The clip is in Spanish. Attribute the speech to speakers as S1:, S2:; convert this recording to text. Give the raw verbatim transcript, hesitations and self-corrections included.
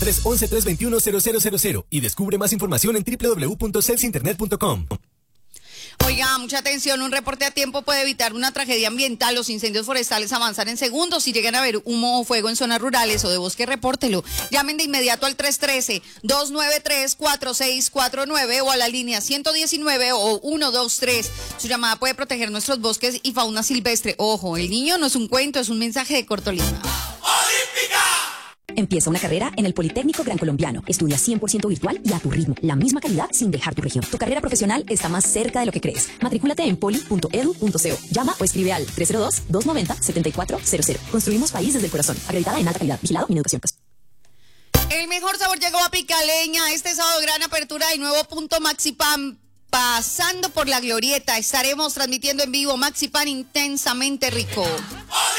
S1: tres once, tres veintiuno, cero cero cero cero y descubre más información en doble u doble u doble u punto celsinternet punto com.
S2: Oiga, mucha atención, un reporte a tiempo puede evitar una tragedia ambiental. Los incendios forestales avanzan en segundos. Si llegan a haber humo o fuego en zonas rurales o de bosque, repórtelo. Llamen de inmediato al tres uno tres, dos nueve tres, cuatro seis cuatro nueve o a la línea ciento diecinueve o ciento veintitrés. Su llamada puede proteger nuestros bosques y fauna silvestre. Ojo, el niño no es un cuento, es un mensaje de Cortolima.
S3: ¡Olímpica!
S4: Empieza una carrera en el Politécnico Gran Colombiano. Estudia cien por ciento virtual y a tu ritmo. La misma calidad sin dejar tu región. Tu carrera profesional está más cerca de lo que crees. Matricúlate en poli punto edu punto co. Llama o escribe al tres cero dos, dos nueve cero, siete cuatro cero cero. Construimos país desde el corazón. Acreditada en alta calidad. Vigilado Mineducación.
S2: El mejor sabor llegó a Picaleña. Este sábado, gran apertura y nuevo punto Maxipan. Pasando por la Glorieta. Estaremos transmitiendo en vivo Maxipan intensamente rico.